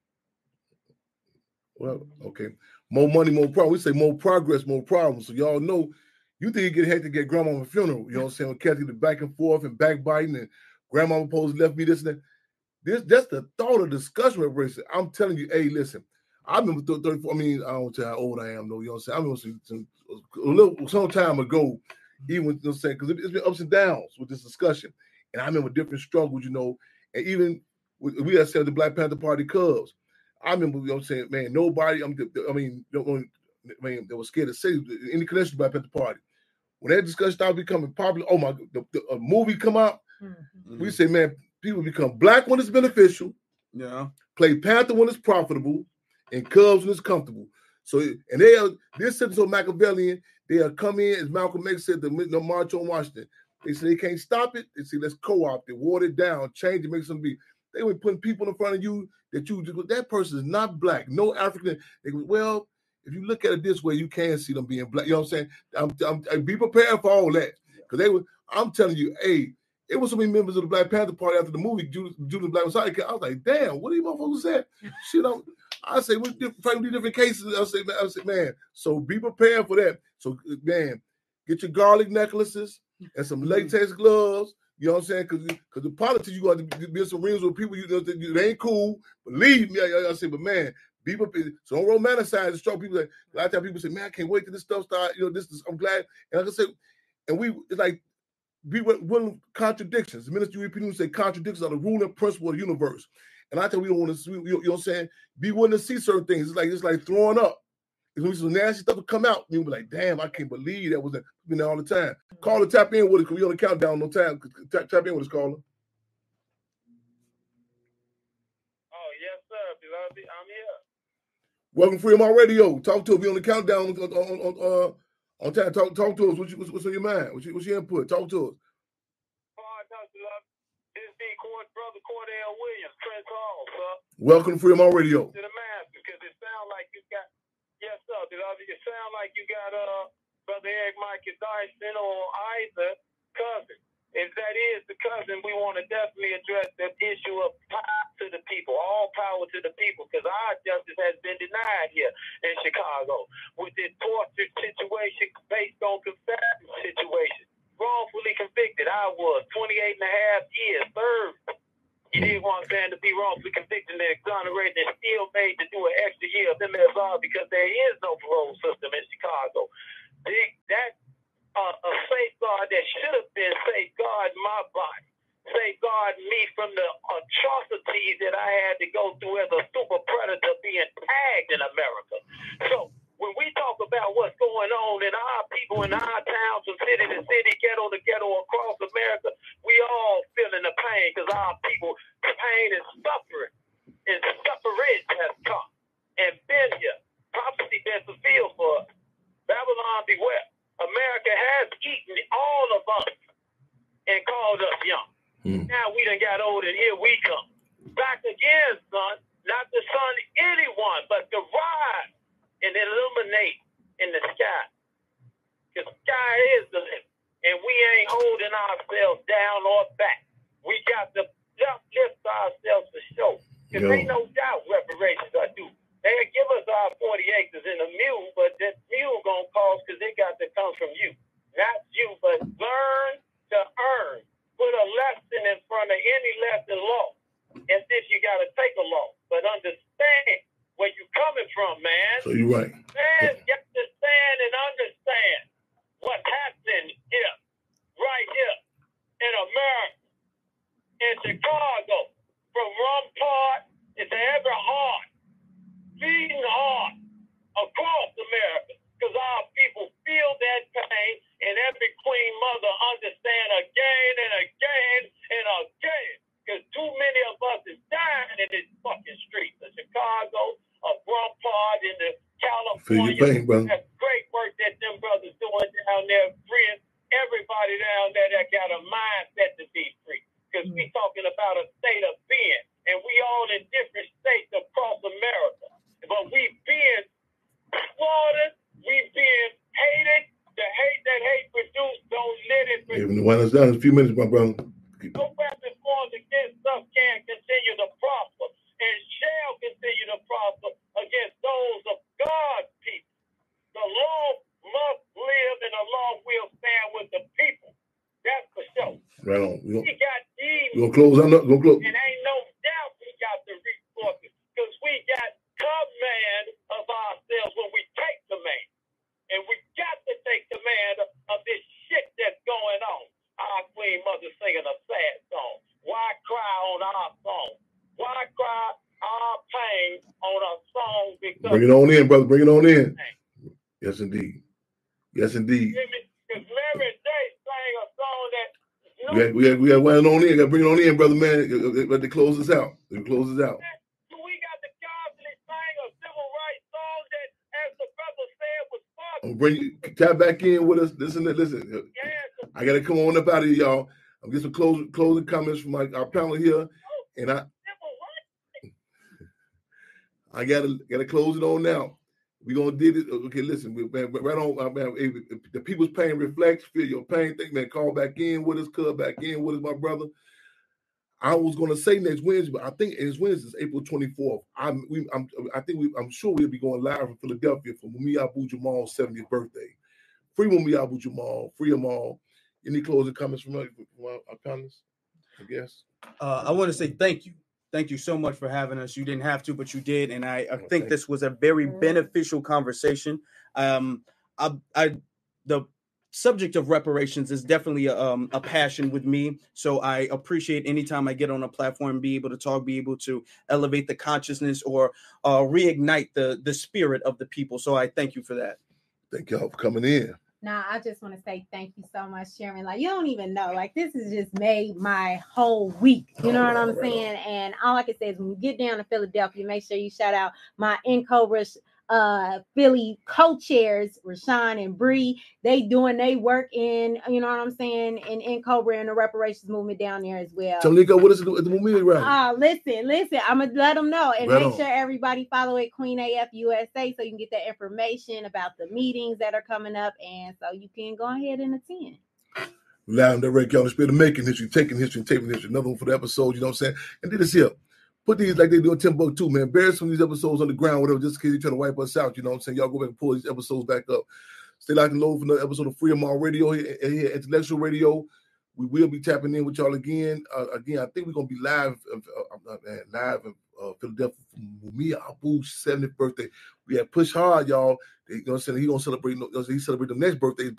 Well, okay. More money, more problems. We say more progress, more problems. So y'all know, you think you get hectic to get grandma a funeral. You know what I'm saying? When Kathy the back and forth and backbiting and grandma supposed to left me this and that. This, that's the thought of discussion reparation. I'm telling you, hey, listen, I remember thirty-four, I mean, I don't tell how old I am, though. You know what I'm saying? I remember some, some, a little, some time ago, even, you know what I'm saying? Because it, it's been ups and downs with this discussion. And I remember different struggles, you know, and even we had said the Black Panther Party Cubs. I remember, you know what I'm saying, man, nobody, I mean, I mean, I mean they were scared to say any connection to Black Panther Party. When that discussion started becoming popular, oh my, the, the a movie come out, mm-hmm. we say, man, people become black when it's beneficial, yeah, play Panther when it's profitable, and Cubs when it's comfortable. So, and they are, this sentence so Machiavellian, they are come in, as Malcolm X said, the, the March on Washington. They say they can't stop it. They say, let's co-opt it, water it down, change it, make something be. They were putting people in front of you that you, that person is not black, no African. They go, well, if you look at it this way, you can see them being black. You know what I'm saying? I'm, I'm, I'm be prepared for all that. Because they were, I'm telling you, hey, it was so many members of the Black Panther Party after the movie, Judas, Judas Black Messiah. I was like, damn, what are you motherfuckers said? Shit, I'm, I say, we're fighting these different cases. I say, I say, man, so be prepared for that. So, man, get your garlic necklaces and some latex gloves. You know what I'm saying? Because because the politics, you got to be in some rings with people you know that they ain't cool. Believe me, I, I say, but man, be prepared. So don't romanticize and strong people. Like, a lot of times people say, man, I can't wait till this stuff start. You know, this is, I'm glad. And like I said, and we, it's like, be willing contradictions. The ministry people say contradictions are the rule and principle of the universe. And I think we don't want to, you know what I'm saying? Be willing to see certain things. It's like it's like throwing up. It's when some nasty stuff will come out, you'll be like, damn, I can't believe that was been there all the time. Caller, tap in with us because we on the countdown no time. Tap, tap in with us, caller. Oh, yes, sir. Beloved, I'm here. Welcome to Freedom On Radio. Talk to us. We on the countdown on, on, on, uh, on time. Talk, talk to us. What's, what's, what's on your mind? What's your, what's your input? Talk to us. Oh, I talk to love. This is the brother Cordell Williams, Trent Hall, sir. Welcome to Freedom On Radio. To the master, because it sounds like you got, yes, sir, beloved. It sounds like you got uh, Brother Eric Michael Dyson or Isaac cousin. If that is the cousin, we want to definitely address the issue of power to the people, all power to the people, because our justice has been denied here in Chicago with this torture situation based on Confederate situation. Wrongfully convicted, I was twenty-eight and a half years served. You didn't want them to be wrongfully convicted and exonerated and still made to do an extra year of M S R because there is no parole system in Chicago. That Uh, a safeguard that should have been safeguard my body, safeguard me from the atrocities that I had to go through as a super predator being tagged in America. So when we talk about what's going on in our people in our towns from city to city, ghetto to ghetto across America, we all feeling the pain because our people, pain and suffering and suffrage has come and been here. Prophecy been fulfilled for us. Babylon beware. America has eaten all of us and called us young. Mm. Now we done got old and here we come. Back again, son. Not to sun anyone, but to rise and illuminate in the sky. The sky is the limit. And we ain't holding ourselves down or back. We got to uplift ourselves for sure. Because ain't no doubt reparations are due. They'll give us our forty acres in a mule, but that mule gonna cost because it got to come from you. Not you, but learn to earn. Put a lesson in front of any lesson law. As if you gotta take a law. But understand where you coming from, man. So you're right. Man, get to stand and understand what's happening here, right here in America, in Chicago, from Rumpart into every heart. Beating hard across America because our people feel that pain and every queen mother understand again and again and again because too many of us is dying in this fucking streets of Chicago, of Rumpart, in the California. Feel your pain, brother. That's great work that them brothers doing down there, freeing everybody down there that got a mindset to be free because we talking about a state of being and we all in different states across America. But we being slaughtered, we being hated. The hate that hate produced, don't let it produce. Even wind us down in a few minutes, my brother. No weapon formed against us can continue to prosper and shall continue to prosper against those of God's people. The law must live and the law will stand with the people. That's for sure. Right on. We, we got these. We're going to close. I'm not going to close. And ain't no doubt we got the resources because we got command of ourselves when we take command. And we got to take command of this shit that's going on. Our queen mother singing a sad song. Why cry on our song? Why cry our pain on a song? Because bring it on in, brother. Bring it on in. Yes, indeed. Yes, indeed. Because Mary J sang a song that we got, we got, we got one on in. Got to bring it on in, brother, man. Let it close us out. Let it close us out. I'm bring you tap back in with us. Listen, listen. I gotta come on up out of here, y'all. I'm getting some closing closing comments from my, our panel here, and I I gotta gotta close it on now. We gonna did it. Okay, listen, we, man, right on. Uh, man, if, if the people's pain reflects, feel your pain. Think, man, call back in with us, cuz back in with us, my brother. I was gonna say next Wednesday, but I think it's Wednesday, it's April twenty-fourth. I'm, we, I'm, I think we, I'm sure we'll be going live from Philadelphia for Mumia Abu Jamal's seventieth birthday. Free Mumia Abu Jamal, free them all. Any closing comments from our, from our, our panelists? I guess. Uh, I want to say thank you. Thank you so much for having us. You didn't have to, but you did, and I, I think this was a very beneficial conversation. Um, I, I, the subject of reparations is definitely a, um, a passion with me. So I appreciate anytime I get on a platform, be able to talk, be able to elevate the consciousness or uh, reignite the the spirit of the people. So I thank you for that. Thank y'all for coming in. Now, I just want to say thank you so much, Sharon. Like, you don't even know. Like, this has just made my whole week. You know oh, what I'm right saying? On. And all I can say is when you get down to Philadelphia, make sure you shout out my N-Cobra uh, Philly co-chairs, Rashawn and Bree. They doing their work in, you know what I'm saying, in N-Cobra and the reparations movement down there as well. Tamika, what is it at the movement around? Uh, listen, listen. I'm going to let them know. And right make on. sure everybody follow it, Queen A F U S A, so you can get that information about the meetings that are coming up. And so you can go ahead and attend. Live and direct, y'all, the spirit of making history, taking history, and taping history. Another one for the episode, you know what I'm saying? And do this here. Put these like they do in Timbuktu, man. Bury some of these episodes on the ground, whatever, just in case they try to wipe us out, you know what I'm saying? Y'all go back and pull these episodes back up. Stay locked and load for another episode of Freedom on Radio here, here at Intellectual Radio. We will be tapping in with y'all again. Uh, again, I think we're going to be live uh, uh, live in uh, Philadelphia for Mumia Abu's seventieth birthday. We had Push Hard, y'all. They, you know what I'm saying? He's going to celebrate, you know, he celebrate the next birthday.